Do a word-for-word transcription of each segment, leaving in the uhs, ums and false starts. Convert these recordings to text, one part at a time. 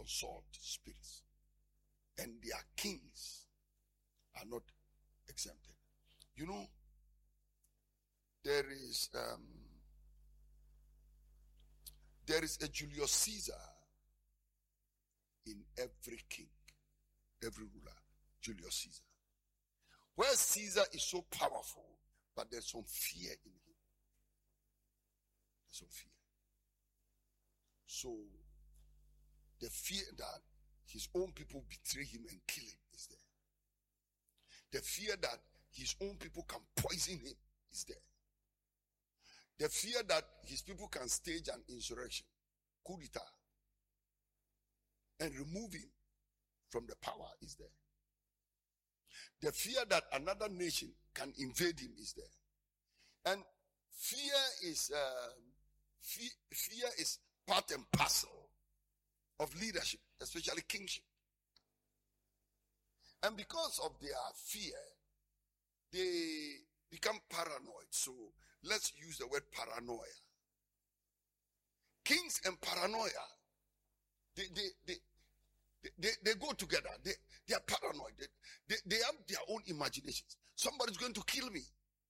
consult spirits. And their kings are not exempted. You know, there is um, there is a Julius Caesar in every king, every ruler. Julius Caesar. Where Caesar is so powerful, but there's some fear in him. There's some fear. So the fear that his own people betray him and kill him is there. The fear that his own people can poison him is there. The fear that his people can stage an insurrection, coup d'etat, and remove him from the power is there. The fear that another nation can invade him is there. And fear is uh, fear, fear is part and parcel of leadership, especially kingship. And because of their fear, they become paranoid. So let's use the word paranoia. Kings and paranoia, they they they they, they, they go together. They they are paranoid. They, they, they have their own imaginations. Somebody's going to kill me.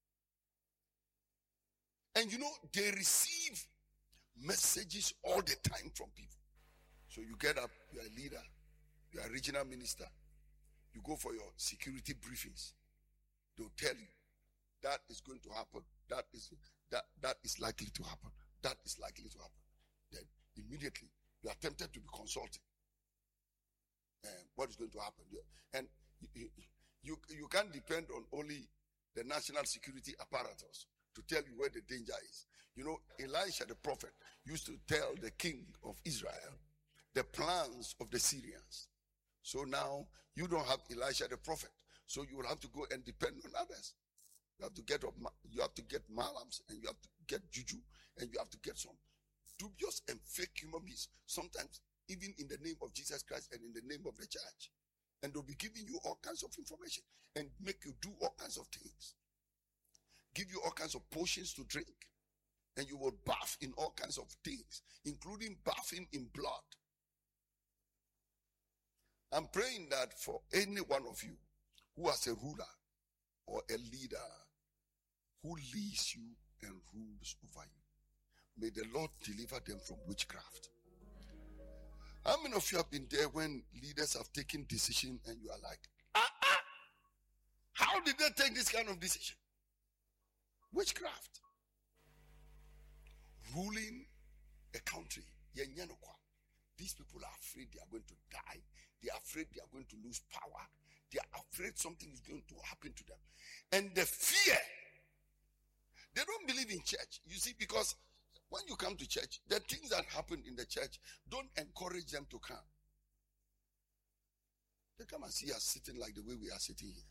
And you know, they receive messages all the time from people. So you get up, you are a leader, you are a regional minister, you go for your security briefings. They'll tell you that is going to happen, that is that that is likely to happen, that is likely to happen. Then immediately you are tempted to be consulted. And what is going to happen? And you, you, you can't depend on only the national security apparatus to tell you where the danger is. You know, Elisha the prophet used to tell the king of Israel the plans of the Syrians. So now you don't have Elisha the prophet. So you will have to go and depend on others. You have to get up, you have to get malams, and you have to get juju, and you have to get some dubious and fake human beings. Sometimes even in the name of Jesus Christ and in the name of the church. And they'll be giving you all kinds of information and make you do all kinds of things. Give you all kinds of potions to drink. And you will bath in all kinds of things, including bathing in blood. I'm praying that for any one of you who has a ruler or a leader who leads you and rules over you, may the Lord deliver them from witchcraft. How many of you have been there when leaders have taken decision and you are like, ah, ah, how did they take this kind of decision? Witchcraft. Ruling a country. These people are afraid they are going to die. They are afraid they are going to lose power. They are afraid something is going to happen to them. And the fear, they don't believe in church. You see, because when you come to church, the things that happen in the church don't encourage them to come. They come and see us sitting like the way we are sitting here.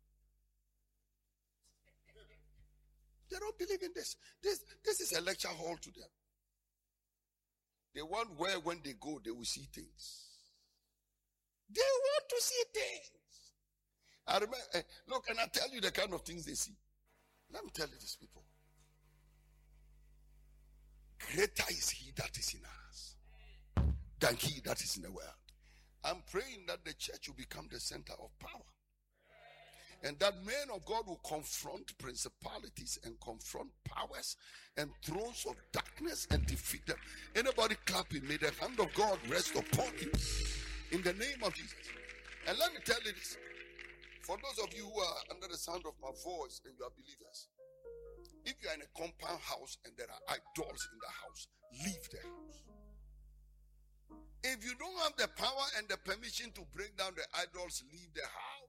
They don't believe in this. This, this is a lecture hall to them. They want where when they go, they will see things. They want to see things. I remember, uh, look, and I tell you the kind of things they see. Let me tell you this, people. Greater is he that is in us than he that is in the world. I'm praying that the church will become the center of power. And that men of God will confront principalities and confront powers and thrones of darkness and defeat them. Anybody clapping, may the hand of God rest upon you in the name of Jesus. And let me tell you this. For those of you who are under the sound of my voice and you are believers, if you are in a compound house and there are idols in the house, leave the house. If you don't have the power and the permission to bring down the idols, leave the house.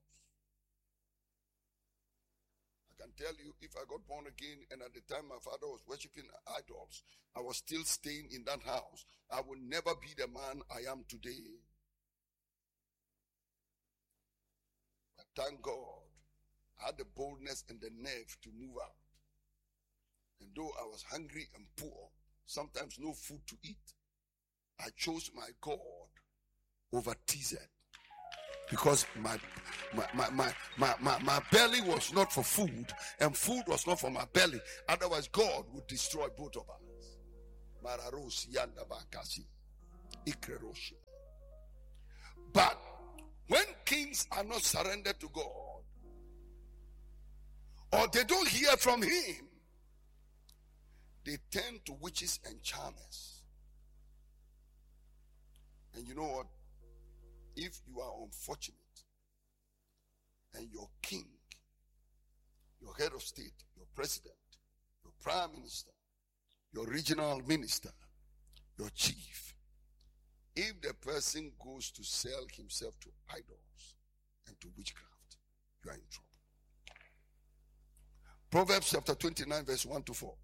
I can tell you, if I got born again and at the time my father was worshiping idols, I was still staying in that house, I will never be the man I am today. But thank God, I had the boldness and the nerve to move out. And though I was hungry and poor, sometimes no food to eat, I chose my God over T Z. Because my my, my, my, my, my, my belly was not for food, and food was not for my belly. Otherwise, God would destroy both of us. Mararos yanda bakasi. Ikreroshi. But when kings are not surrendered to God, or they don't hear from him, they turn to witches and charmers. And you know what? If you are unfortunate and your king, your head of state, your president, your prime minister, your regional minister, your chief, if the person goes to sell himself to idols and to witchcraft, you are in trouble. Proverbs chapter twenty-nine, verse one to four.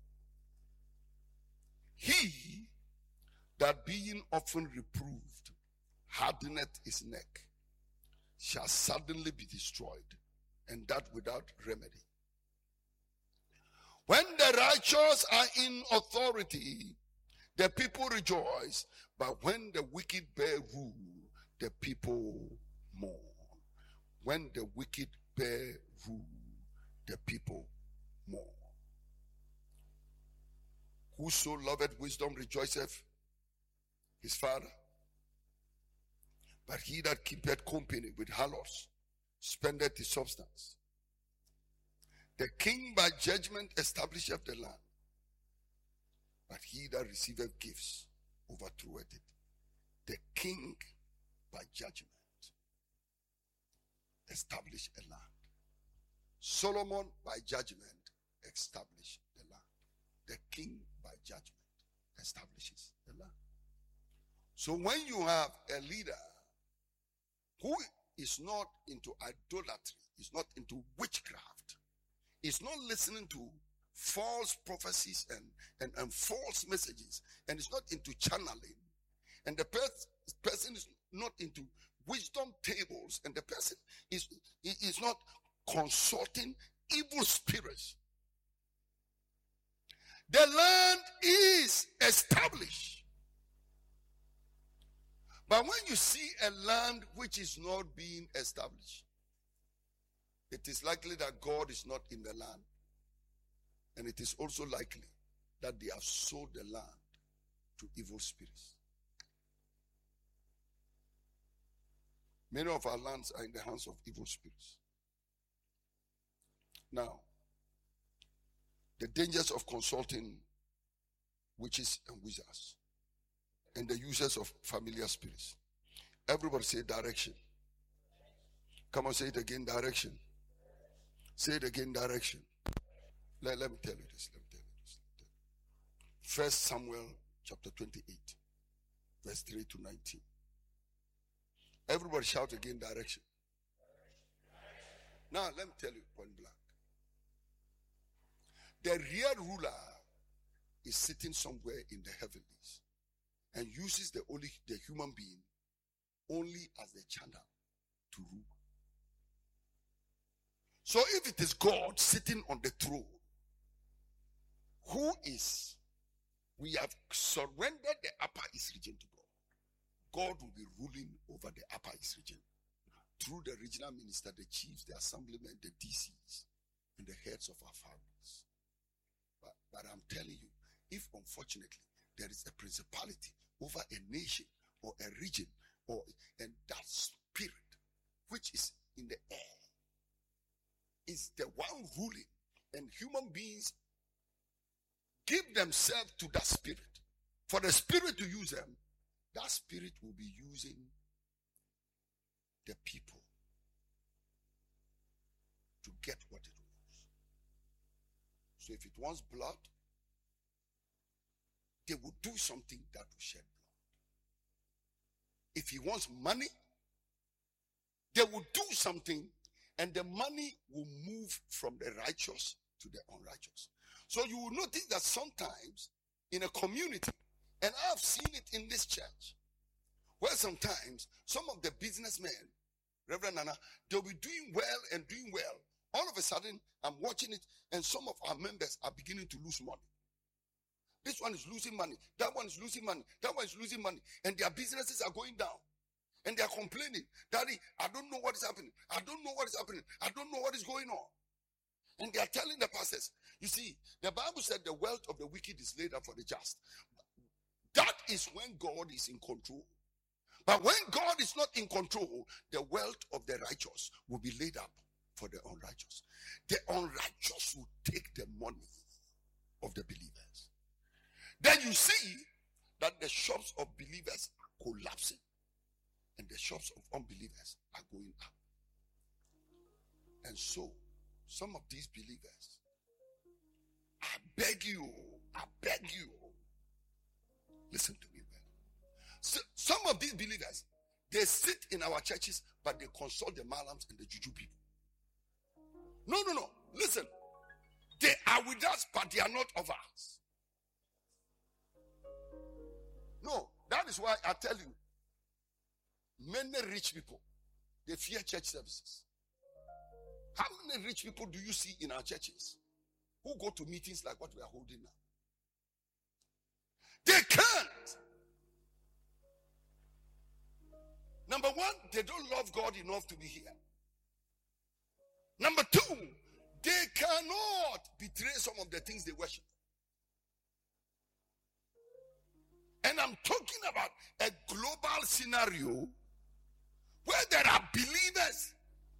He that being often reproved hardeneth his neck shall suddenly be destroyed, and that without remedy. When the righteous are in authority, the people rejoice, but when the wicked bear rule, the people mourn. When the wicked bear rule, the people mourn. Whoso loveth wisdom rejoiceth his father, but he that keepeth company with harlots spendeth his substance. The king by judgment establisheth the land, but he that receiveth gifts overthroweth it. The king by judgment established a land. Solomon by judgment established the land. The king by judgment establishes the land. So when you have a leader who is not into idolatry, is not into witchcraft, is not listening to false prophecies and, and, and false messages, and is not into channeling, and the pers- person is not into wisdom tables, and the person is, is not consulting evil spirits, the land is established. But when you see a land which is not being established, it is likely that God is not in the land. And it is also likely that they have sold the land to evil spirits. Many of our lands are in the hands of evil spirits. Now, the dangers of consulting witches and wizards and the users of familiar spirits. Everybody say direction. Come on, say it again, direction. Say it again, direction. Let, let me tell you this. Let me tell you this. First Samuel chapter twenty-eight, verse three to nineteen. Everybody shout again, direction. Now, let me tell you point blank. The real ruler is sitting somewhere in the heavenlies and uses the only the human being only as the channel to rule. So if it is God sitting on the throne, who is, we have surrendered the Upper East region to God. God will be ruling over the Upper East region through the regional minister, the chiefs, the assemblymen, the D Cs, and the heads of our families. But, but I'm telling you, if unfortunately there is a principality over a nation or a region, or and that spirit which is in the air is the one ruling, and human beings give themselves to that spirit, for the spirit to use them, that spirit will be using the people to get what it wants. So if it wants blood, they will do something that will shed blood. If he wants money, they will do something, and the money will move from the righteous to the unrighteous. So you will notice that sometimes in a community, and I've seen it in this church, where sometimes some of the businessmen, Reverend Nana, they'll be doing well and doing well. All of a sudden, I'm watching it, and some of our members are beginning to lose money. This one is losing money. That one is losing money. That one is losing money. And their businesses are going down. And they are complaining, Daddy, I don't know what is happening. I don't know what is happening. I don't know what is going on. And they are telling the pastors, you see, the Bible said the wealth of the wicked is laid up for the just. That is when God is in control. But when God is not in control, the wealth of the righteous will be laid up for the unrighteous. The unrighteous will take the money of the believers. Then you see that the shops of believers are collapsing and the shops of unbelievers are going up. And so, some of these believers, I beg you, I beg you, listen to me well. So, some of these believers, they sit in our churches, but they consult the malams and the juju people. No, no, no. Listen. They are with us, but they are not of us. No, that is why I tell you, many rich people, they fear church services. How many rich people do you see in our churches who go to meetings like what we are holding now? They can't. Number one, they don't love God enough to be here. Number two, they cannot betray some of the things they worship. And I'm talking about a global scenario where there are believers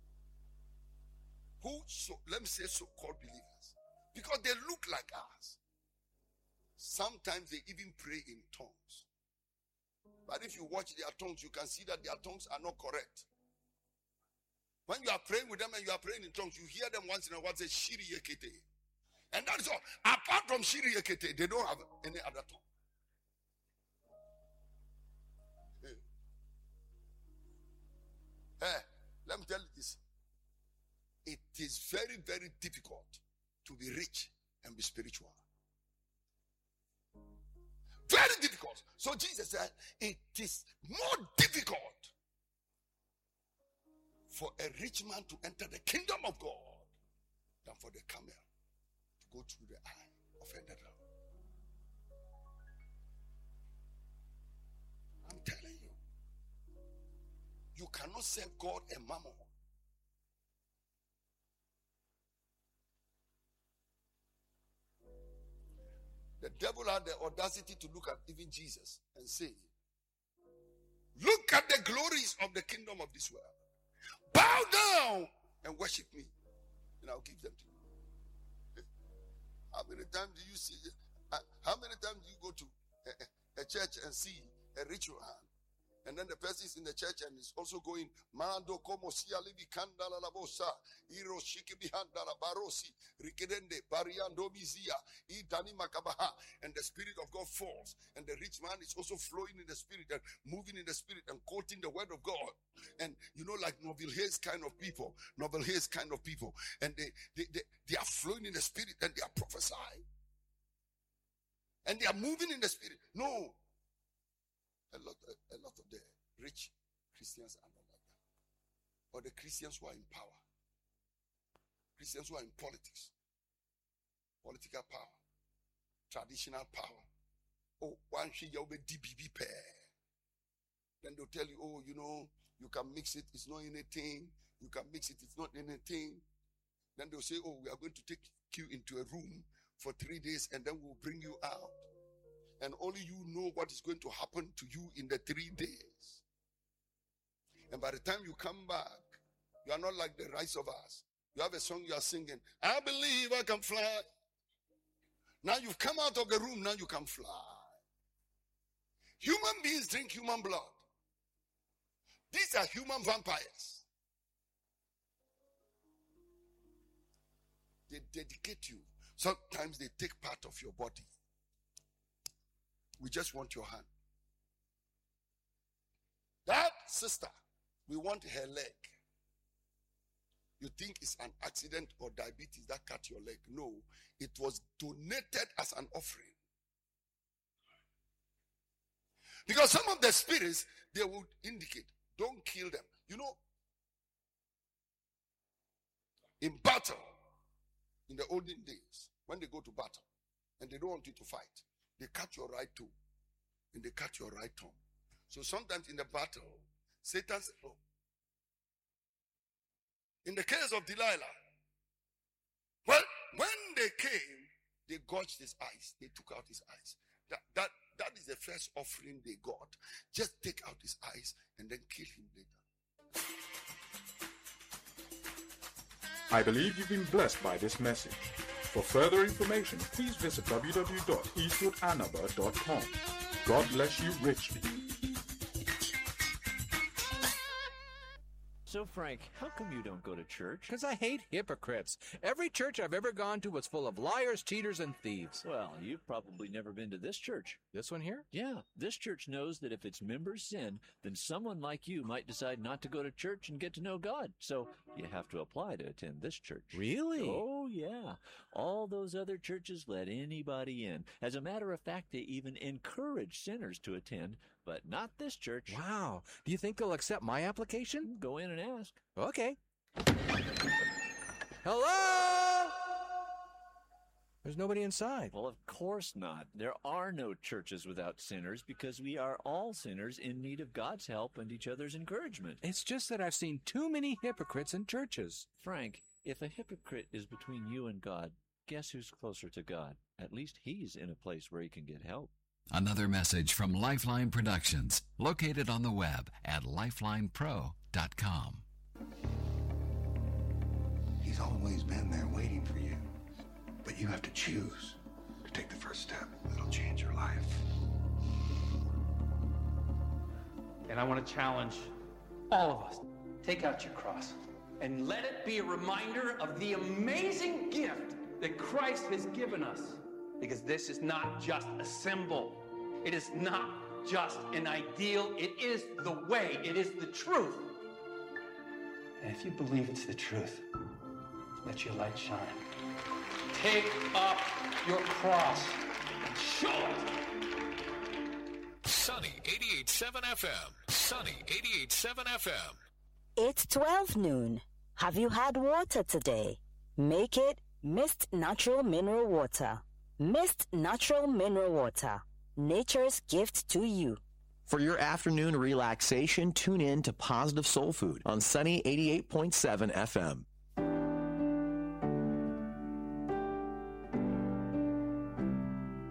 who, so, let me say so-called believers, because they look like us. Sometimes they even pray in tongues. But if you watch their tongues, you can see that their tongues are not correct. When you are praying with them and you are praying in tongues, you hear them once in a while say, Shiri Yekete. And that is all. Apart from Shiri Yekete, they don't have any other tongue. Hey. Hey, let me tell you this. It is very, very difficult to be rich and be spiritual. Very difficult. So Jesus said, it is more difficult for a rich man to enter the kingdom of God than for the camel to go through the eye of a needle. I'm telling you, you cannot serve God and mammon. The devil had the audacity to look at even Jesus and say, look at the glories of the kingdom of this world. Bow down and worship me, and I'll give them to you. How many times do you see, how many times do you go to a, a church and see a ritual hand? And then the person is in the church and is also going, Mando como si alibi kandala la bosa, iro shiki bihandala barosi, rikedende, bariando bizia, idani makabaha, and the spirit of God falls. And the rich man is also flowing in the spirit and moving in the spirit and quoting the word of God. And you know, like Novel Hayes kind of people, Novel Hayes kind of people, and they, they, they, they are flowing in the spirit and they are prophesying. And they are moving in the spirit. No. A lot, a, a lot of the rich Christians are not like that. Or the Christians who are in power. Christians who are in politics. Political power. Traditional power. Oh, one should be D B B pair. Then they'll tell you, oh, you know, you can mix it, it's not anything. You can mix it, it's not anything. Then they'll say, oh, we are going to take you into a room for three days and then we'll bring you out. And only you know what is going to happen to you in the three days. And by the time you come back, you are not like the rest of us. You have a song you are singing, I believe I can fly. Now you've come out of the room, now you can fly. Human beings drink human blood. These are human vampires. They dedicate you. Sometimes they take part of your body. We just want your hand. That sister, we want her leg. You think it's an accident or diabetes that cut your leg. No, it was donated as an offering. Because some of the spirits, they would indicate, don't kill them. You know, in battle, in the olden days, when they go to battle, and they don't want you to fight, they cut your right toe, and they cut your right tongue. So sometimes in the battle, Satan said, oh. In the case of Delilah, well, when they came, they gouged his eyes. They took out his eyes. That, that, that is the first offering they got. Just take out his eyes and then kill him later. I believe you've been blessed by this message. For further information, please visit w w w dot eastwood annaba dot com. God bless you richly. So, Frank, how come you don't go to church? Because I hate hypocrites. Every church I've ever gone to was full of liars, cheaters, and thieves. Well, you've probably never been to this church. This one here? Yeah, this church knows that if its members sin, then someone like you might decide not to go to church and get to know God. So you have to apply to attend this church. Really? Oh, yeah. All those other churches let anybody in. As a matter of fact, they even encourage sinners to attend, but not this church. Wow. Do you think they'll accept my application? Go in and ask. Okay. Hello? There's nobody inside. Well, of course not. There are no churches without sinners because we are all sinners in need of God's help and each other's encouragement. It's just that I've seen too many hypocrites in churches. Frank, if a hypocrite is between you and God, guess who's closer to God? At least he's in a place where he can get help. Another message from Lifeline Productions, located on the web at lifeline pro dot com. He's always been there waiting for you. But you have to choose to take the first step that'll change your life. And I want to challenge all of us. Take out your cross and let it be a reminder of the amazing gift that Christ has given us. Because this is not just a symbol. It is not just an ideal. It is the way. It is the truth. And if you believe it's the truth, let your light shine. Take up your cross and show it. Sunny eighty-eight point seven F M. Sunny eighty-eight point seven F M. It's twelve noon. Have you had water today? Make it Mist Natural Mineral Water. Mist Natural Mineral Water. Nature's gift to you. For your afternoon relaxation, tune in to Positive Soul Food on Sunny eighty-eight point seven F M.